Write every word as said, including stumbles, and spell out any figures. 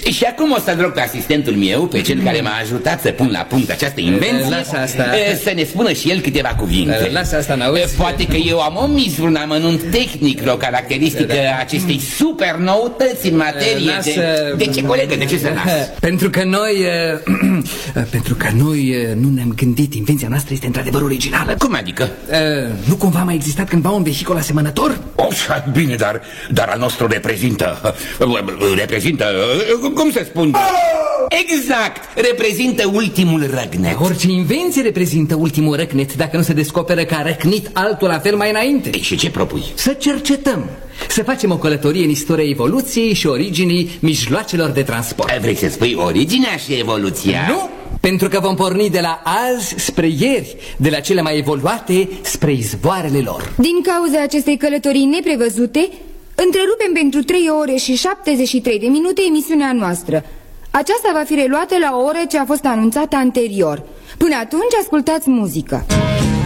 Și acum o să-l rog pe asistentul meu, pe cel care m-a ajutat să pun la punct această invenție, Lasă asta. să ne spună și el câteva cuvinte. Lasă asta, n-auzi? Poate că eu am omis vreun amănunt tehnic, vreo caracteristică acestei super noutăți în materie. Lasă... De, de ce, colegă, de ce să las? Pentru că noi... Pentru că noi nu ne-am gândit, invenția noastră este într-adevăr originală. Cum adică? Nu cumva a mai existat cândva un vehicul asemănător? Oh, bine, dar, dar al nostru reprezintă... Reprezintă... Cum să spun? Exact! Reprezintă ultimul răgnet. Orice invenție reprezintă ultimul răgnet dacă nu se descoperă că a răcnit altul la fel mai înainte. Și ce propui? Să cercetăm, să facem o călătorie în istoria evoluției și originii mijloacelor de transport. Vrei să spui originea și evoluția? Nu! Pentru că vom porni de la azi spre ieri, de la cele mai evoluate spre izvoarele lor. Din cauza acestei călătorii neprevăzute, întrerupem pentru trei ore și șaptezeci și trei de minute emisiunea noastră. Aceasta va fi reluată la o oră ce a fost anunțată anterior. Până atunci ascultați muzică.